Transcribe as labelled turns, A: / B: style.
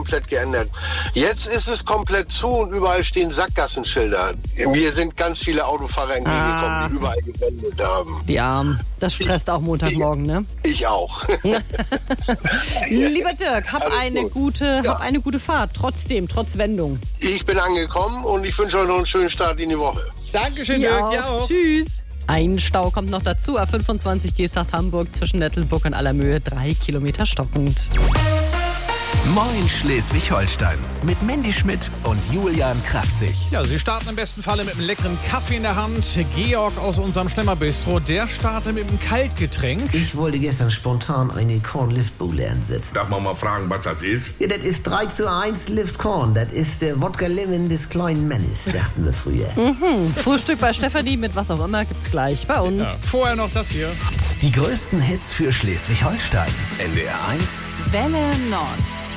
A: komplett geändert. Jetzt ist es komplett zu und überall stehen Sackgassenschilder. Mir sind ganz viele Autofahrer entgegengekommen, die überall gewendet haben.
B: Die Armen. Das stresst auch Montagmorgen, ne?
A: Ich auch.
B: Lieber Dirk, hab
A: Alles
B: eine
A: gut.
B: gute Fahrt, trotz Wendung.
A: Ich bin angekommen und ich wünsche euch noch einen schönen Start in die Woche.
C: Dankeschön, Dirk. Ja, auch.
B: Tschüss. Ein Stau kommt noch dazu. A25 Geesthacht Hamburg zwischen Nettelburg und Allermöhe 3 Kilometer stockend.
D: Moin Schleswig-Holstein mit Mandy Schmidt und Julian Kraftzig.
C: Ja, Sie starten im besten Falle mit einem leckeren Kaffee in der Hand. Georg aus unserem Schlemmerbistro, der startet mit einem Kaltgetränk.
E: Ich wollte gestern spontan eine Corn-Lift-Bowle ansetzen.
F: Darf man mal fragen, was das ist?
E: Ja, das ist 3:1 Lift Corn. Das ist der Wodka Lemon des kleinen Mannes, sagten wir früher.
B: Frühstück bei Stefanie mit was auch immer gibt's gleich bei uns.
C: Ja, vorher noch das hier.
D: Die größten Hits für Schleswig-Holstein. NDR 1.
B: Welle Nord.